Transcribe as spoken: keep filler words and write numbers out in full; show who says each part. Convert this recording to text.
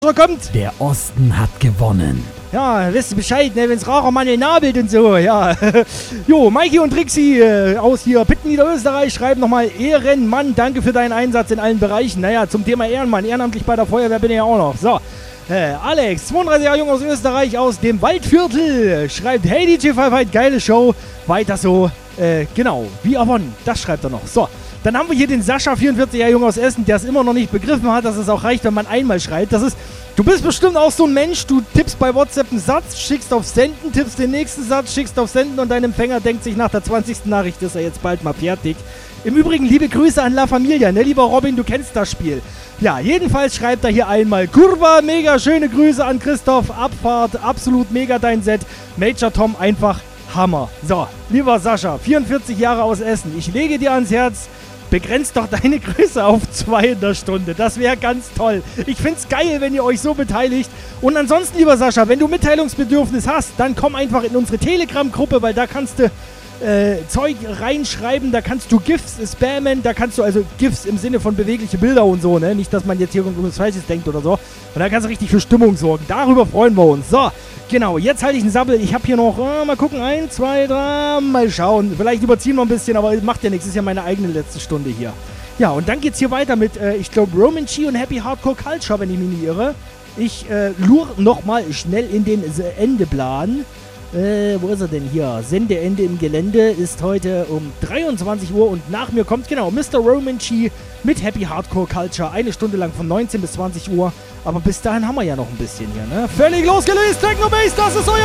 Speaker 1: kommt.
Speaker 2: Der Osten hat gewonnen.
Speaker 1: Ja, wisst ihr Bescheid, ne, wenn's Raucher Mann nabelt und so, ja. Jo, Mikey und Trixi äh, aus hier Pitten, Niederösterreich schreiben nochmal Ehrenmann, danke für deinen Einsatz in allen Bereichen. Naja, zum Thema Ehrenmann, ehrenamtlich bei der Feuerwehr bin ich ja auch noch. So, äh, Alex, zweiunddreißig Jahre jung aus Österreich, aus dem Waldviertel, schreibt, hey D J Five, geile Show, weiter so, äh, genau, wie gewonnen, das schreibt er noch. So. Dann haben wir hier den Sascha, vierundvierzig Jahre jung aus Essen, der es immer noch nicht begriffen hat, dass es auch reicht, wenn man einmal schreibt. Das ist, du bist bestimmt auch so ein Mensch, du tippst bei WhatsApp einen Satz, schickst auf Senden, tippst den nächsten Satz, schickst auf Senden und dein Empfänger denkt sich nach der zwanzigsten Nachricht, ist er jetzt bald mal fertig. Im Übrigen, liebe Grüße an La Familia, ne, lieber Robin, du kennst das Spiel. Ja, jedenfalls schreibt er hier einmal, Kurva, mega schöne Grüße an Christoph, Abfahrt, absolut mega dein Set, Major Tom, einfach Hammer. So, lieber Sascha, vierundvierzig Jahre aus Essen, ich lege dir ans Herz, begrenzt doch deine Größe auf zwei in der Stunde. Das wäre ganz toll. Ich find's geil, wenn ihr euch so beteiligt. Und ansonsten, lieber Sascha, wenn du Mitteilungsbedürfnis hast, dann komm einfach in unsere Telegram-Gruppe, weil da kannst du äh, Zeug reinschreiben, da kannst du GIFs spammen, da kannst du also GIFs im Sinne von bewegliche Bilder und so, ne? Nicht, dass man jetzt hier irgendwas Falsches denkt oder so. Und da kannst du richtig für Stimmung sorgen. Darüber freuen wir uns. So, genau, jetzt halte ich einen Sabbel. Ich habe hier noch, äh, mal gucken, ein, zwei, drei, mal schauen. Vielleicht überziehen wir ein bisschen, aber macht ja nichts. Ist ja meine eigene letzte Stunde hier. Ja, und dann geht's hier weiter mit, äh, ich glaube, Roman Chi und Happy Hardcore Culture, wenn ich mich nicht irre. Ich äh, lure nochmal schnell in den Endeplan. Äh, wo ist er denn hier? Sendeende im Gelände ist heute um dreiundzwanzig Uhr und nach mir kommt, genau, Mister Roman Chi mit Happy Hardcore Culture. Eine Stunde lang von neunzehn bis zwanzig Uhr. Aber bis dahin haben wir ja noch ein bisschen hier, ne? Völlig losgelöst, Techno Bass, das ist euer